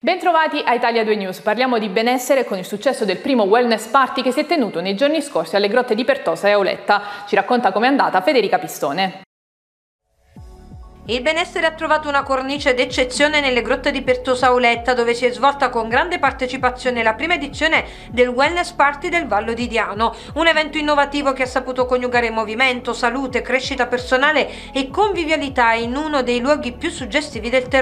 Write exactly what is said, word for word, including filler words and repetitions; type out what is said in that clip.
Bentrovati a Italia due News, parliamo di benessere con il successo del primo wellness party che si è tenuto nei giorni scorsi alle grotte di Pertosa e Auletta. Ci racconta com'è andata Federica Pistone. Il benessere ha trovato una cornice d'eccezione nelle grotte di Pertosa Auletta, dove si è svolta con grande partecipazione la prima edizione del Wellness Party del Vallo di Diano, un evento innovativo che ha saputo coniugare movimento, salute, crescita personale e convivialità in uno dei luoghi più suggestivi del territorio.